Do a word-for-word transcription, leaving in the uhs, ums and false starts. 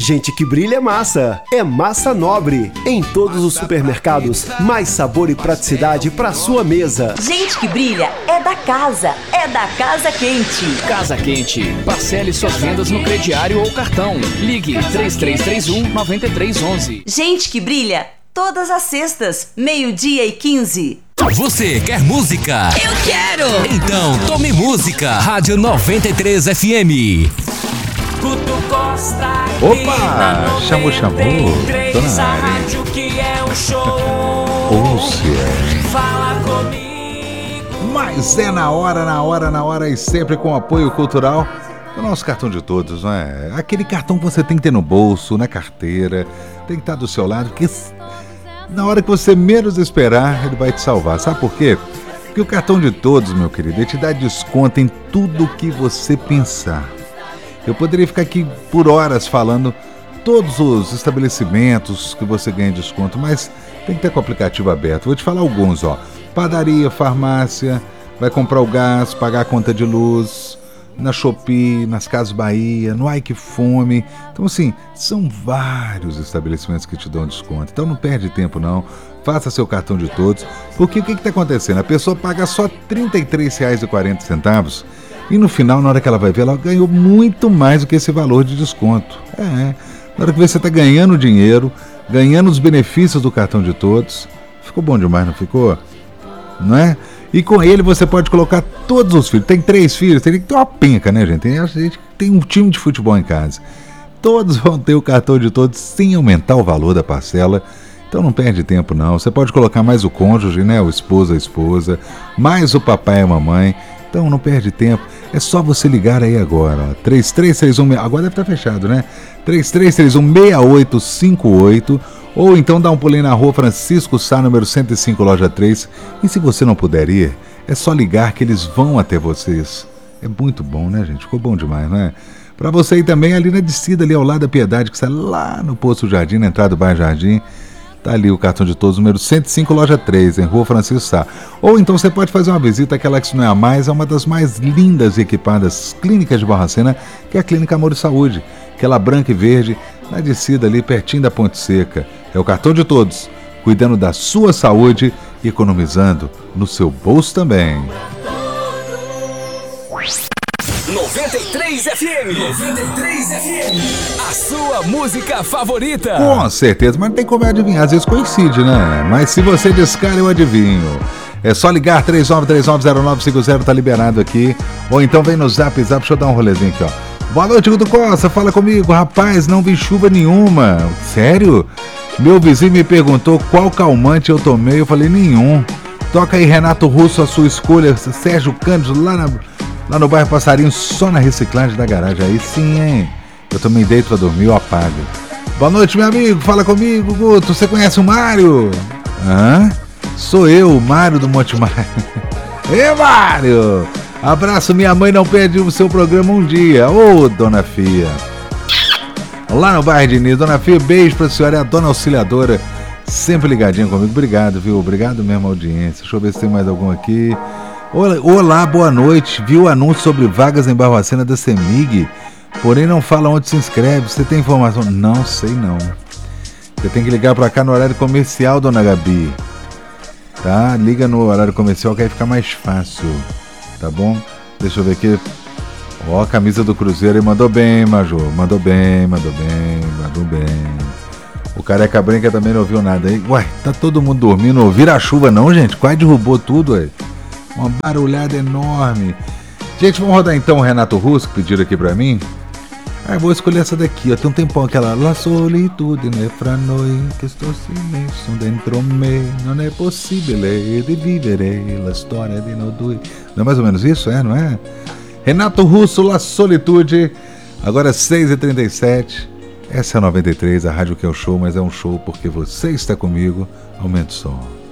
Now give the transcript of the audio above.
Gente que brilha é massa. É Massa Nobre. Em todos os supermercados, mais sabor e praticidade para sua mesa. Gente que brilha é da casa. É da Casa Quente. Casa Quente. Parcele suas vendas no crediário ou cartão. Ligue três três três um, nove três um um. Gente que brilha todas as sextas, meio-dia e quinze. Você quer música? Eu quero! Então tome música. Rádio noventa e três F M. Opa! Chamou, chamou. Tô na área. Ouça. Mas é na hora, na hora, na hora e sempre com apoio cultural do nosso cartão de todos, não é? Aquele cartão que você tem que ter no bolso, na carteira, tem que estar do seu lado, porque na hora que você menos esperar, ele vai te salvar. Sabe por quê? Porque o cartão de todos, meu querido, ele te dá desconto em tudo que você pensar. Eu poderia ficar aqui por horas falando todos os estabelecimentos que você ganha desconto, mas tem que ter com o aplicativo aberto. Vou te falar alguns, ó. Padaria, farmácia, vai comprar o gás, pagar a conta de luz, na Shopee, nas Casas Bahia, no Ai Que Fome. Então, assim, são vários estabelecimentos que te dão desconto. Então não perde tempo, não. Faça seu cartão de todos. Porque o que está acontecendo? A pessoa paga só trinta e três reais e quarenta centavos e no final, na hora que ela vai ver, ela ganhou muito mais do que esse valor de desconto. É, na hora que você está ganhando dinheiro, ganhando os benefícios do cartão de todos, ficou bom demais, não ficou? Não é? E com ele você pode colocar todos os filhos. Tem três filhos, tem que ter uma penca, né, gente? Tem, a gente tem um time de futebol em casa. Todos vão ter o cartão de todos sem aumentar o valor da parcela. Então não perde tempo, não. Você pode colocar mais o cônjuge, né? O esposo, a esposa, mais o papai e a mamãe. Então não perde tempo. É só você ligar aí agora. Ó. três três três um... Agora deve estar fechado, né? três três três um, seis oito cinco oito. Ou então dá um pulinho na rua Francisco Sá, número cento e cinco, loja três. E se você não puder ir, é só ligar que eles vão até vocês. É muito bom, né, gente? Ficou bom demais, não é? Pra você ir também ali na descida, ali ao lado da Piedade, que sai lá no Poço Jardim, na entrada do bairro Jardim. Tá ali o cartão de todos, número cento e cinco, loja três, em Rua Francisco Sá. Ou então você pode fazer uma visita àquela que, se não é a mais, é uma das mais lindas e equipadas clínicas de Barbacena, que é a Clínica Amor e Saúde. Aquela branca e verde, na descida ali, pertinho da Ponte Seca. É o cartão de todos, cuidando da sua saúde e economizando no seu bolso também. noventa e três F M. noventa e três F M. A sua música favorita. Com certeza, mas não tem como eu adivinhar. Às vezes coincide, né? Mas se você discar, eu adivinho. É só ligar três nove três nove zero nove cinco zero, tá liberado aqui. Ou então vem no Zap Zap, deixa eu dar um rolezinho aqui, ó. Boa noite, Guto Costa, fala comigo. Rapaz, não vi chuva nenhuma. Sério? Meu vizinho me perguntou qual calmante eu tomei, eu falei nenhum. Toca aí Renato Russo, a sua escolha. Sérgio Cândido, lá na... Lá no bairro Passarinho, só na reciclagem da garagem. Aí sim, hein? Eu também deito pra dormir, eu apago. Boa noite, meu amigo. Fala comigo, Guto. Você conhece o Mário? Hã? Sou eu, o Mário do Monte Mário. Ê, Mário! Abraço, minha mãe não perde o seu programa um dia. Ô, dona Fia. Lá no bairro de Nido. Dona Fia, beijo pra senhora. É a dona auxiliadora. Sempre ligadinha comigo. Obrigado, viu? Obrigado mesmo, audiência. Deixa eu ver se tem mais algum aqui. Olá, boa noite. Vi o anúncio sobre vagas em Barbacena da CEMIG, porém não fala onde se inscreve. Você tem informação? Não sei não. Você tem que ligar para cá no horário comercial, dona Gabi. Tá? Liga no horário comercial que aí fica mais fácil. Tá bom? Deixa eu ver aqui. Ó, a camisa do Cruzeiro aí. Mandou bem, Major. Mandou bem, mandou bem, mandou bem. O Careca Branca também não ouviu nada aí. Ué, tá todo mundo dormindo. Não ouviram a chuva não, gente? Quase derrubou tudo, ué. Uma barulhada enorme. Gente, vamos rodar então o Renato Russo, que pediram aqui pra mim. Ah, vou escolher essa daqui, ó. Tem um tempão aquela. La solitude não é fra noi, que estou silêncio dentro me. Não é possível de vivere la storia di noi due. Não é mais ou menos isso, é? Não é? Renato Russo, La Solitude. Agora seis e trinta e sete. Essa é a noventa e três, a rádio que é o show, mas é um show porque você está comigo. Aumenta o som.